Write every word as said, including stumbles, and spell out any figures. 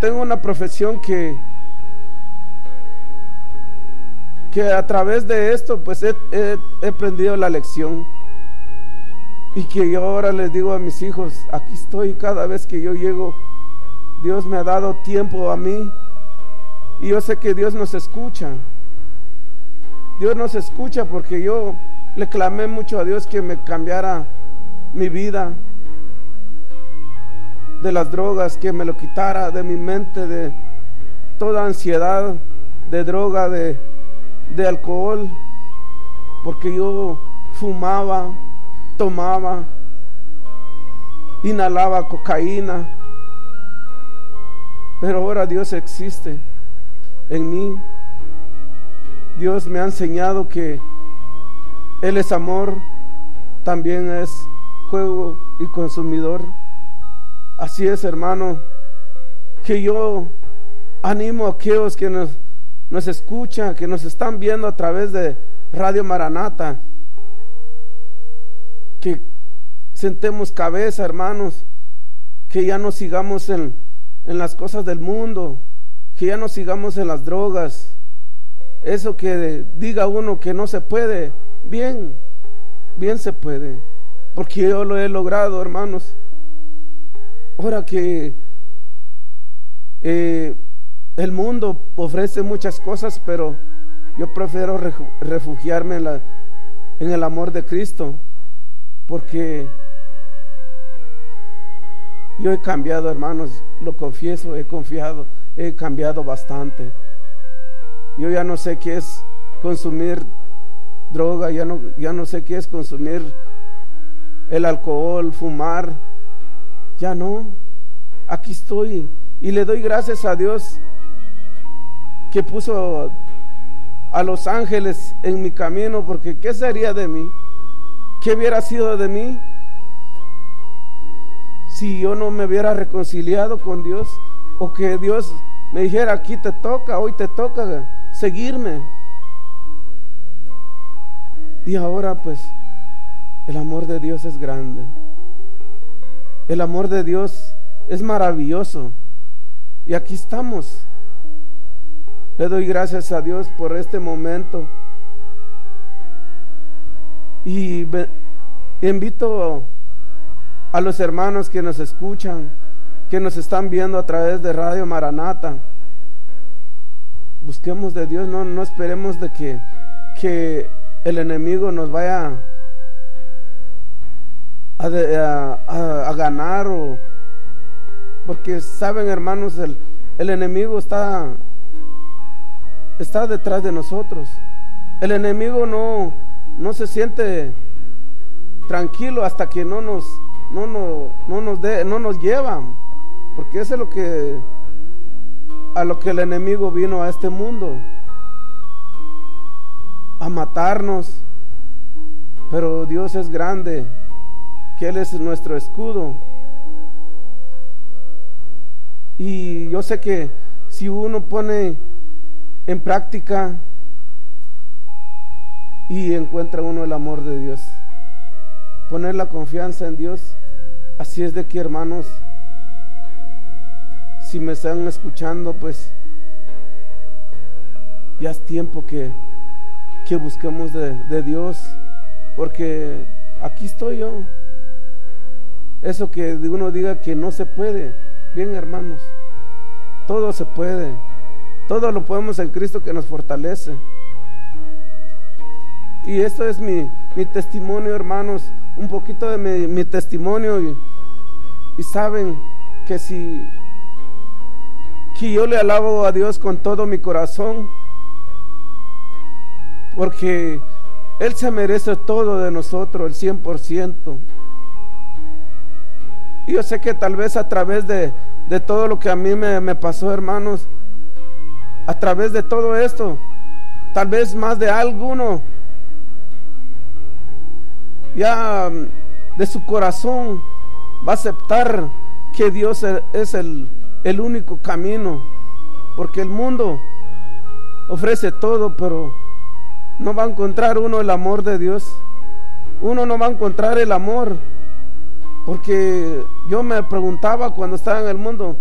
tengo una profesión que que a través de esto pues he, he, he aprendido la lección, y que yo ahora les digo a mis hijos, aquí estoy. Cada vez que yo llego, Dios me ha dado tiempo a mí, y yo sé que Dios nos escucha. Dios nos escucha porque yo le clamé mucho a Dios que me cambiara mi vida de las drogas, que me lo quitara de mi mente, de toda ansiedad, de droga, de, de alcohol, porque yo fumaba, tomaba, inhalaba cocaína. Pero ahora Dios existe en mí. Dios me ha enseñado que Él es amor, también es juego y consumidor. Así es, hermano, que yo animo a aquellos que nos, nos escuchan, que nos están viendo a través de Radio Maranata, que sentemos cabeza, hermanos, que ya no sigamos en, en las cosas del mundo, que ya no sigamos en las drogas. Eso que diga uno que no se puede, bien, bien se puede, porque yo lo he logrado, hermanos. Ahora que eh, el mundo ofrece muchas cosas, pero yo prefiero refugiarme en, la, en el amor de Cristo, porque yo he cambiado, hermanos, lo confieso, he confiado, he cambiado bastante. Yo ya no sé qué es consumir droga, ya no, ya no sé qué es consumir el alcohol, fumar, ya no. Aquí estoy y le doy gracias a Dios que puso a los ángeles en mi camino, porque ¿qué sería de mí? ¿Qué hubiera sido de mí si yo no me hubiera reconciliado con Dios? O que Dios me dijera, aquí te toca, hoy te toca seguirme. Y ahora pues el amor de Dios es grande, el amor de Dios es maravilloso, y aquí estamos. Le doy gracias a Dios por este momento, y invito a los hermanos que nos escuchan, que nos están viendo a través de Radio Maranata. Busquemos de Dios, no, no esperemos de que, que el enemigo nos vaya a, a, a, a ganar, o, porque saben, hermanos, el, el enemigo está, está detrás de nosotros. El enemigo no, no se siente tranquilo hasta que no nos, no, no, no nos de, no nos lleva, porque eso es lo que a lo que el enemigo vino a este mundo, a matarnos. Pero Dios es grande, que Él es nuestro escudo, y yo sé que si uno pone en práctica y encuentra uno el amor de Dios, poner la confianza en Dios. Así es de que, hermanos, si me están escuchando, pues ya es tiempo que, que busquemos de, de Dios, porque aquí estoy yo. Eso que uno diga que no se puede, bien, hermanos, todo se puede, todo lo podemos en Cristo que nos fortalece. Y esto es mi, mi testimonio, hermanos, un poquito de mi, mi testimonio, y, y saben que si que yo le alabo a Dios con todo mi corazón, porque Él se merece todo de nosotros, el cien por ciento. Y yo sé que tal vez a través de, de todo lo que a mí me, me pasó, hermanos, a través de todo esto, tal vez más de alguno ya de su corazón va a aceptar que Dios es el, el único camino, porque el mundo ofrece todo, pero no va a encontrar uno el amor de Dios. Uno no va a encontrar el amor, porque yo me preguntaba cuando estaba en el mundo,